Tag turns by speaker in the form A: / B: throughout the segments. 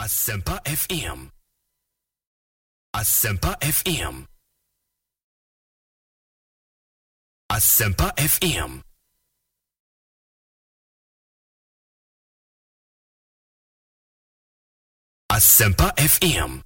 A: Asempa FM. Asempa FM. Asempa FM. Asempa FM.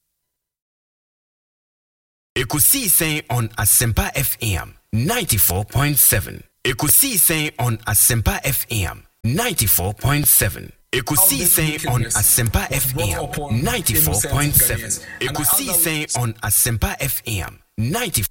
A: Ekusi saying on Asempa FM 94.7. Ekusi saying on Asempa FM 94.7. Ekusi saying on Asempa FM 94.7. Ekusi saying on Asempa FM 94.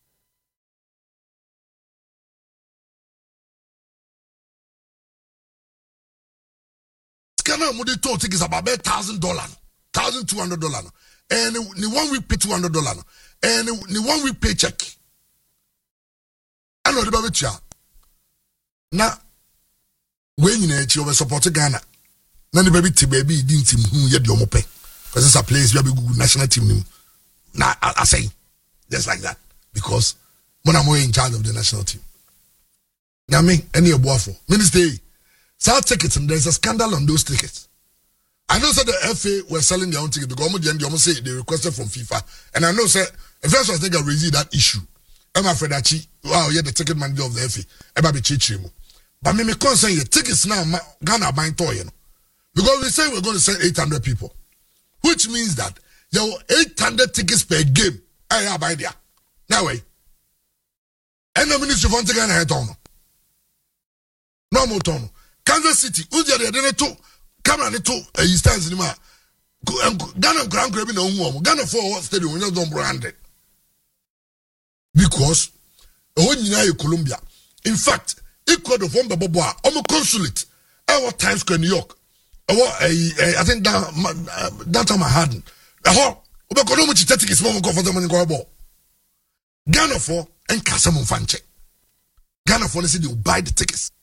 B: Ghana money to take is about $1,000, $1,200, and the 1 week pay $200, and the 1 week paycheck. I know the baby cha. Now, when you know you support Ghana, now the baby didn't team who yet your mope. Because it's a place where we good national team. Now I say just like that because when I'm in charge of the national team. Now me any a boy for Minister. Sell tickets and there's a scandal on those tickets. I know that the FA were selling their own tickets. The government say they requested from FIFA, and I know sir, if first was think I raised that issue. I'm afraid that wow, yeah, the ticket manager of the FA, Eba be chichimu. But me concern your tickets now, Ghana buying toy, you know, because we say we're going to send 800 people, which means that there were 800 tickets per game. I buy there. Now way. And the ministry of Ghana head on. No more tono. Kansas City, Udia de to camera to Eastern Cinema. Ghana Grand Grabbing on one. Ghana for stadium, we don't brand it. Because when you Colombia, in fact, equal from the Boboa, consulate, our Times Square, New York. I think that time I hadn't. The whole Obekonomi Tetic is more comfortable in Gorabo. Ghana for and Casamon Fanche. Ghana for they buy the tickets.